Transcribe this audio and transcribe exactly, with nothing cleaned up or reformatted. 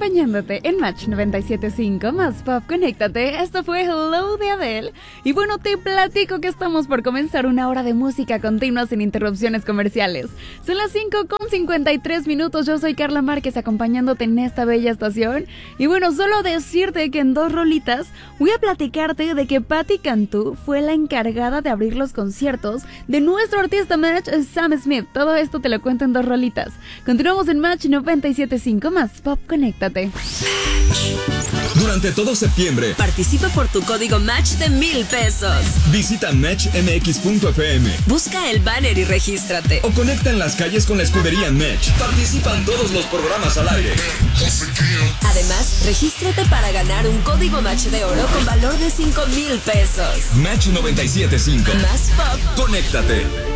acompañándote en Match noventa y siete punto cinco más Pop, conéctate. Esto fue Hello de Adele. Y bueno, te platico que estamos por comenzar una hora de música continua sin interrupciones comerciales. Son las cinco con cincuenta y tres minutos. Yo soy Carla Márquez acompañándote en esta bella estación. Y bueno, solo decirte que en dos rolitas voy a platicarte de que Patti Cantú fue la encargada de abrir los conciertos de nuestro artista Match, Sam Smith. Todo esto te lo cuento en dos rolitas. Continuamos en Match noventa y siete punto cinco más Pop, conéctate. Durante todo septiembre, participa por tu código Match de mil pesos. Visita match m x punto f m. Busca el banner y regístrate. O conecta en las calles con la escudería Match. Participan todos los programas al aire. Además, regístrate para ganar un código Match de oro con valor de cinco mil pesos. Match noventa y siete punto cinco. Más Pop. Conéctate.